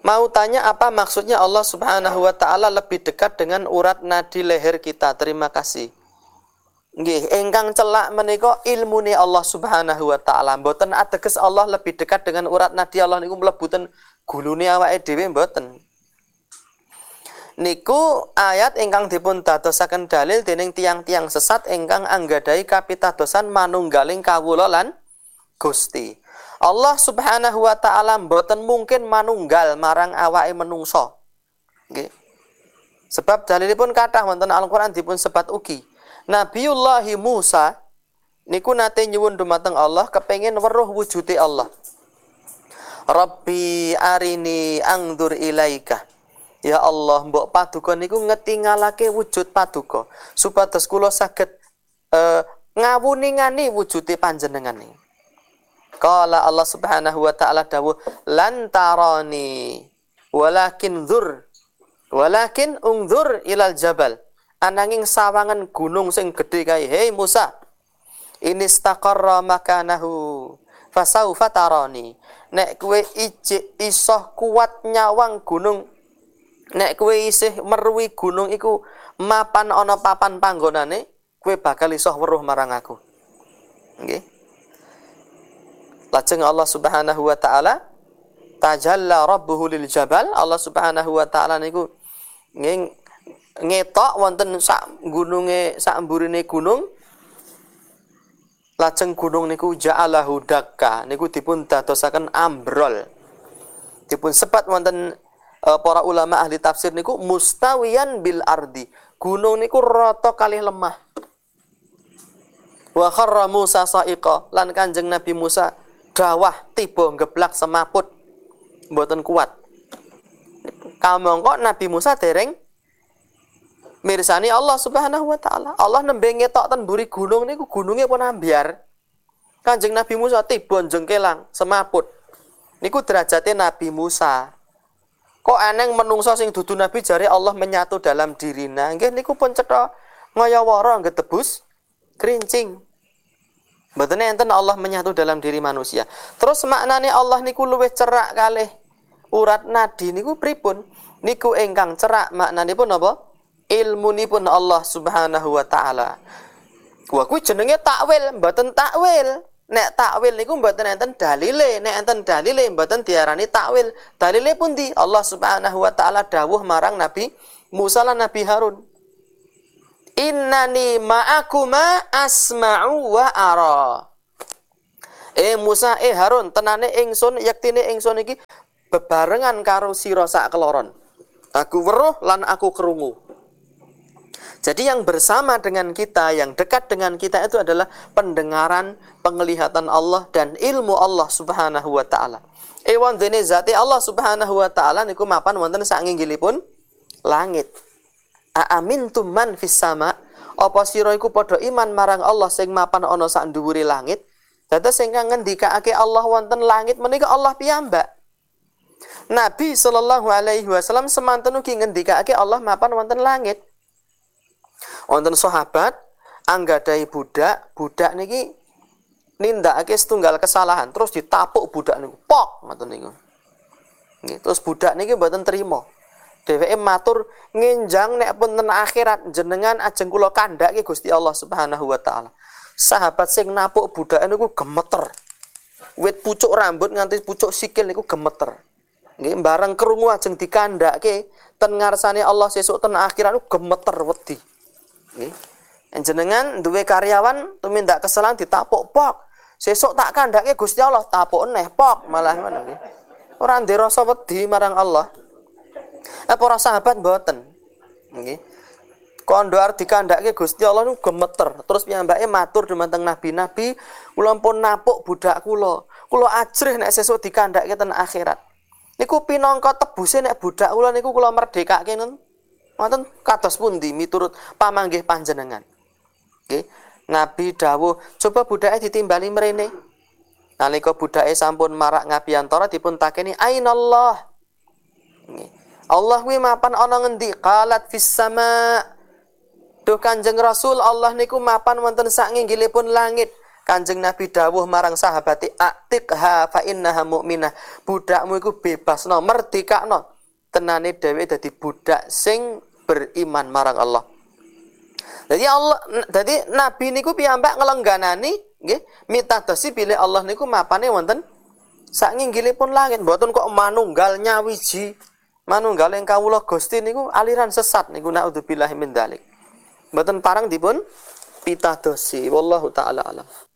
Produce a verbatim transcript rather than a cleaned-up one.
Mau tanya apa maksudnya Allah Subhanahu wa taala lebih dekat dengan urat nadi leher kita? Terima kasih. Nggih, ingkang celak menika ilmune Allah Subhanahu wa taala. Mboten ateges Allah lebih dekat dengan urat nadi Allah niku mlebuten gulune awake dhewe mboten. Niku ayat ingkang dipun dadosaken dalil dening tiang-tiang sesat ingkang anggadhahi kapitadosan manunggaling kawula lan Gusti. Allah Subhanahu wa taala mboten mungkin manunggal marang awake menungso. Nggih. Sebab dalilipun kathah wonten Al-Qur'an dipun sebat ugi. Nabiullah Musa niku nate nyuwun dumateng Allah kepengin weruh wujude Allah. Rabbi arini angdur ilaika. Ya Allah, mbok paduka niku ngetingalake wujud paduka supados kula saged uh, ngawuningani wujude panjenengan. Qala Allah Subhanahu wa taala dawuh lan tarani walakin dzur walakin ungdzur ilal jabal ananging sawangan gunung sing gedhe kae. Hei Musa, ini istaqarra makanahu fasaufa tarani. Nek kowe ijik isoh kuat nyawang gunung, nek kowe isih meruwi gunung iku mapan ana papan panggonane, kowe bakal isoh weruh marang aku. Nggih. Lajeng Allah Subhanahu wa taala tajalla rabbuhu lil jabal. Allah Subhanahu wa taala niku ngetok wonten sak gununge sak mburine gunung. Lajeng gunung niku ja'alahu dakka niku dipun dadosaken ambrol. Dipun sebat wonten uh, para ulama ahli tafsir niku mustawiyan bil ardi. Gunung niku rata kalih lemah. Wa kharra Musa sa'iqa lan Kanjeng Nabi Musa dawah tiba ngeblak semaput mboten kuat. Kamangka Nabi Musa dereng mirsani Allah Subhanahu wa taala. Allah nembe ngetok ten mburi gunung niku gununge pun ambyar. Kanjeng Nabi Musa tiba jengkelang semaput. Niku derajate Nabi Musa. Kok eneng menungso sing dudu nabi jare Allah menyatu dalam dirina. Nggih niku pun cetha ngayawara ngetebus kerincing. Mboten enten Allah menyatu dalam diri manusia. Terus maknane Allah niku luwih cerak kalih urat nadi niku pripun? Niku ingkang cerak maknanipun apa? Ilmunipun Allah Subhanahu wa taala. Wah kuwi jenenge takwil, mboten takwil. Nek takwil niku mboten enten dalile, nek enten dalile mboten diarani takwil. Dalile pundi? Allah Subhanahu wa taala dawuh marang Nabi Musa lan Nabi Harun. Innani ma'akuma asma'u wa ara. Eh Musa, eh Harun, tenane ingsun yektine ingsun iki bebarengan karo sira sak keloron. Aku weruh lan aku krungu. Jadi yang bersama dengan kita, yang dekat dengan kita itu adalah pendengaran, penglihatan Allah dan ilmu Allah Subhanahu wa taala. Ewan dene zati Allah Subhanahu wa taala niku mapan wonten sak nginggilipun langit. Aamintum man fis sama, apa sira iku padha iman marang Allah sing mapan ana sak dhuwure langit? Dados sing ngendikake Allah wonten langit menika Allah piyambak. Nabi sallallahu alaihi wasallam semanten ugi ngendikake Allah mapan wonten langit. Wonten sahabat anggadhahi budak, budak niki nindakake setunggal kesalahan terus ditapuk budak niku. Pok ngoten niku. Nggih, terus budak niki mboten trima. Dheweke matur ngenjang nek punten akhirat jenengan ajeng kula kandhake Gusti Allah Subhanahu wa taala. Sahabat sing napuk budake niku gemeter. Wit pucuk rambut nganti pucuk sikil niku gemeter. Nggih, bareng krungu ajeng dikandhake ten ngarsane Allah sesuk ten akhirat niku gemeter wedi. Nggih. Jenengan duwe karyawan tumindak kesalahan ditapuk pok. Sesuk tak kandhake Gusti Allah tapuk neh pok malah ngono nggih. Ora ndek rasa wedi marang Allah. Eh para sahabat mboten. Nggih. Kondo arep dikandhake Gusti Allah niku gemeter. Terus piyambake matur dumateng nabi-nabi, kula pun napuk budak kula. Kula ajrih nek sesuk dikandhake ten akhirat. Niku pinangka tebuse nek budak kula niku kula merdekake nun. Wonten kados pundi miturut pamanggih panjenengan. Nggih. Nabi dawuh, coba budake ditimbali mrene. Nalika budake sampun marak ngabiyantara dipun takeni, "Ainallah?" Nggih. Allah kuwi mapan ana ngendi? Qalat fis sama. Duh Kanjeng Rasul, Allah niku mapan wonten sak nginggilipun langit. Kanjeng Nabi dawuh marang sahabati, "Atiqha fa innaha mu'minah." Budakmu iku bebasno, merdekakno. Tenane dhewe dadi budak sing beriman marang Allah. Jadi Allah, jadi Nabi niku piyambak ngelengganani, nggih, mitadosi bilih Allah niku mapane wonten sak nginggilipun langit, mboten kok manunggal nyawiji. Manunggal ing kawula Gusti niku aliran sesat niku naudzubillahi min dzalik. Mboten parang dipun pitadosi, wallahu taala alam.